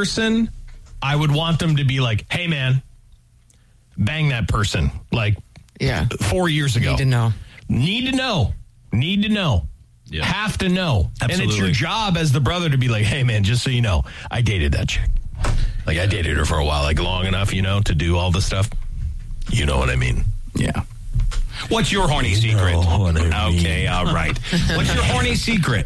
person, I would want them to be like, hey, man, bang that person. Like 4 years ago. Need to know. Need to know. Yeah. Have to know. Absolutely. And it's your job as the brother to be like, hey, man, just so you know, I dated that chick. Like, I dated her for a while, like long enough, to do all the stuff. You know what I mean? Yeah. What's your horny secret? Okay, all right. What's your horny secret?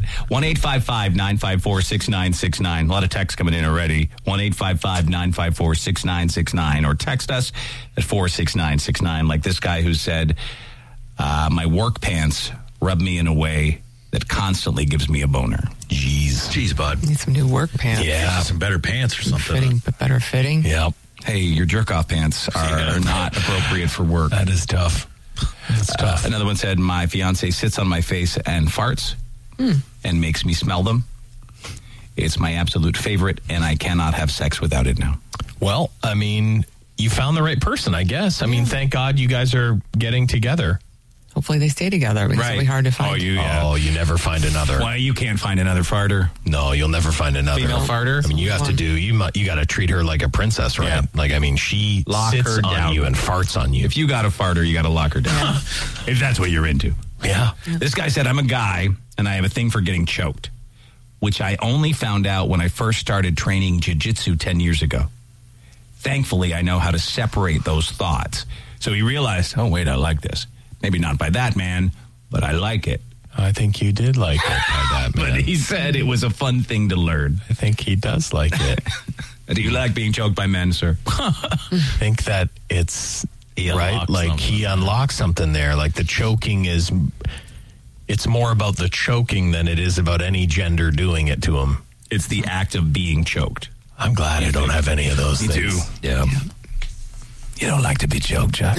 1-855-954-6969. A lot of texts coming in already. 1-855-954-6969. Or text us at 46969. Like this guy who said, my work pants rub me in a way that constantly gives me a boner. Jeez, bud. Need some new work pants. Yeah, some better pants or something. Better fitting. Yep. Hey, your jerk-off pants are not appropriate for work. That is tough. That's tough. Another one said, my fiance sits on my face and farts and makes me smell them. It's my absolute favorite, and I cannot have sex without it now. Well, I mean, you found the right person, I guess. I mean, thank God you guys are getting together. Hopefully they stay together because it'll be hard to find. You never find another. Why, you can't find another farter? No, you'll never find another. Female farter? I mean, you have to do, you got to treat her like a princess, right? Yeah. Like, I mean, she sits on you and farts on you. If you got a farter, you got to lock her down. If that's what you're into. Yeah. This guy said, I'm a guy, and I have a thing for getting choked, which I only found out when I first started training jiu-jitsu 10 years ago. Thankfully, I know how to separate those thoughts. So he realized, oh, wait, I like this. Maybe not by that man, but I like it. I think you did like it by that man. But he said it was a fun thing to learn. I think he does like it. Do you like being choked by men, sir? I think that it's right. Like he unlocks something there. Like the choking is, it's more about the choking than it is about any gender doing it to him. It's the act of being choked. I'm glad I don't have any of those things. Me too. Yeah. You don't like to be choked, Chuck?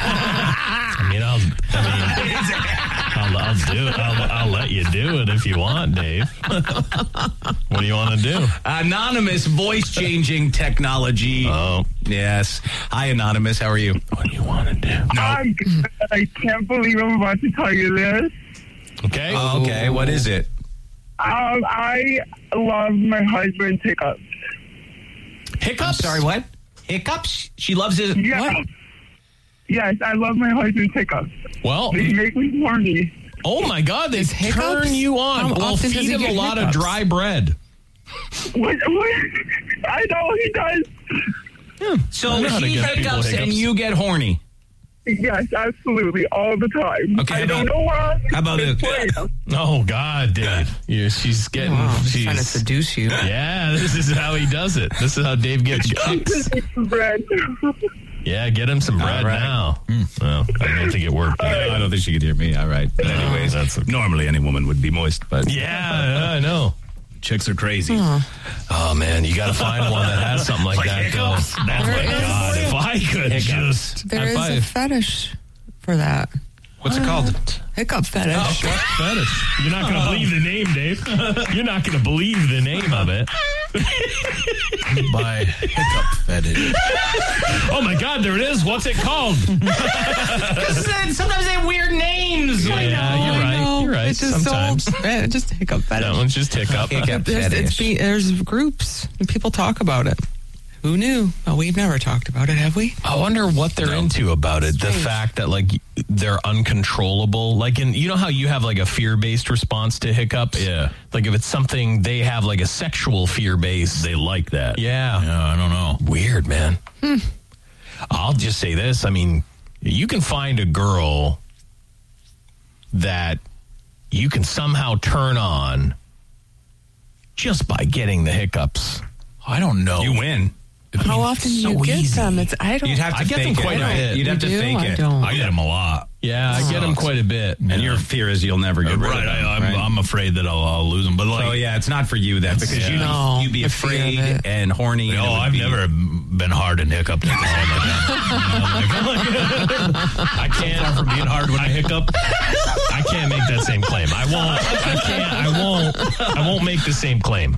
I'll let you do it if you want, Dave. What do you want to do? Anonymous voice changing technology. Oh, yes. Hi, Anonymous. How are you? What do you want to do? No. I can't believe I'm about to tell you this. Okay. Okay. What is it? I love my husband's hiccups. Hiccups? I'm sorry, what? Hiccups? She loves it. Yeah. What? Yes, I love my husband's hiccups. Well, They make me horny. oh my God, they hiccups? turn you on. How Well, often does feed he him get a lot hiccups? of dry bread. What? I know he does. So I know how to he get people hiccups and hiccups. you get horny. Yes, absolutely, all the time. Okay, I don't know why. how about It's this? weird. Oh God, dude. She's getting. He's trying to seduce you. Yeah, this is how he does it. This is how Dave gets chicks. Bread. Yeah, get him some bread right. now. Well, I don't think it worked. I don't think she could hear me. All right. But anyways, that's okay. normally any woman would be moist, but Yeah, I know. chicks are crazy. Oh man, you got to find one that has something like that, though. Oh my God, if I could just There is a fetish for that. What's it called? Hiccup fetish. fetish. You're not going to believe the name, Dave. You're not going to believe the name of it. By hiccup fetish. Oh my God, there it is. What's it called? Sometimes they have weird names. Yeah, you're right. You're right. It's just Sometimes. just hiccup fetish. That one's just hiccup. There's groups and people talk about it. Who knew? Well, we've never talked about it, have we? I wonder what they're into about it. The fact that like they're uncontrollable. Like you know how you have like a fear-based response to hiccups? Yeah. Like if it's something they have like a sexual fear base. They like that. Yeah. I don't know. Weird, man. I'll just say this. I mean, you can find a girl that you can somehow turn on just by getting the hiccups. I don't know. You win. How often do you get them? It's I don't. You'd have to I get them fake quite it. a bit. You'd have You to do? fake I it. don't. I get them a lot. Yeah, I get them quite a bit. And your fear is you'll never get rid of them. I'm afraid that I'll lose them. But like, So yeah, it's not for you then because No, you'd be the fear of afraid it. and horny. and it would I've be- never been hard and hiccuped. I can't. Far from being hard when I hiccup. I can't make that same claim. I won't make the same claim.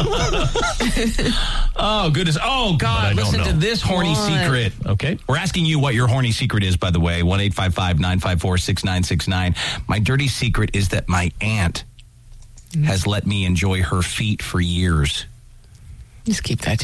Oh goodness! Oh I God! don't Listen know. to this horny What? secret. Okay. We're asking you what your horny secret is, by the way. 1-855-954-6969. My dirty secret is that my aunt has let me enjoy her feet for years. Just keep that